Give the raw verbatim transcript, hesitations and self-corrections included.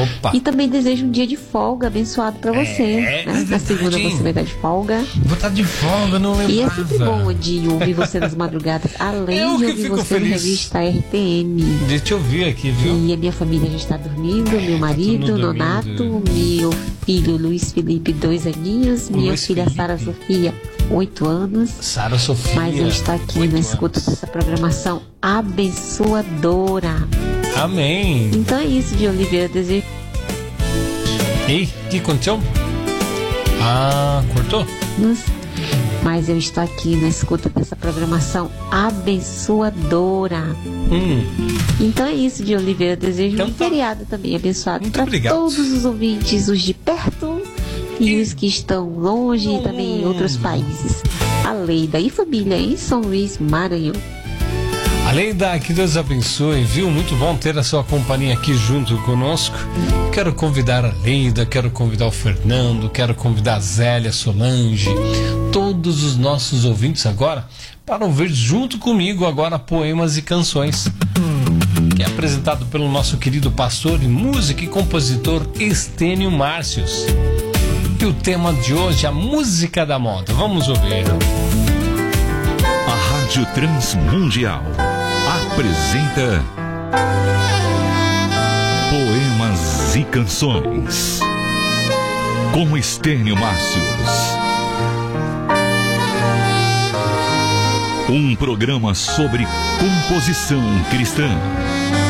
Opa. E também desejo um dia de folga abençoado pra você. É, né? é Na segunda verdade. você vai estar de folga. Vou estar de folga, não lembrava. E é sempre bom de ouvir você nas madrugadas, além Eu de que ouvir fico você no feliz. Revista R T M. Deixa eu ver aqui, viu? E a minha família já está dormindo, meu marido, tudo Nonato, dormindo. meu filho Luiz Felipe, dois aninhos, minha Luiz filha Felipe. Sara Sofia, oito anos. Sara Sofia. Mas eu estou aqui oito na escuta anos. dessa programação abençoadora. Amém. Então é isso, de Oliveira. Desejo. Ei, o que aconteceu? Ah, cortou? Mas eu estou aqui na escuta dessa programação abençoadora. Hum. Então é isso, de Oliveira. Desejo Então um tá. feriado também abençoado Muito para obrigado. todos os ouvintes, os de perto e os que estão longe e também em outros países. A Leida e família em São Luís, Maranhão. Aleida, que Deus abençoe, viu? Muito bom ter a sua companhia aqui junto conosco. Quero convidar a Leida, quero convidar o Fernando, quero convidar a Zélia, Solange, todos os nossos ouvintes agora, para ouvir junto comigo agora poemas e canções, que é apresentado pelo nosso querido pastor e músico e compositor Estênio Márcios. E o tema de hoje é a música da moda. Vamos ouvir. A Rádio Transmundial apresenta Poemas e Canções com Estênio Márcios. Um programa sobre composição cristã.